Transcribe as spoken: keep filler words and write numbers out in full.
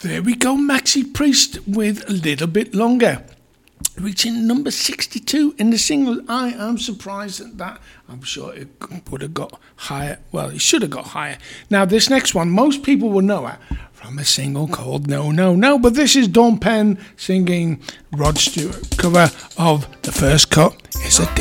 There we go, Maxi Priest with A Little Bit Longer, reaching number sixty-two in the single. I am surprised at that. I'm sure it would have got higher. Well, it should have got higher. Now, this next one, most people will know it from a single called No, No, No, but this is Dawn Penn singing Rod Stewart, cover of The First Cut Is a Dead.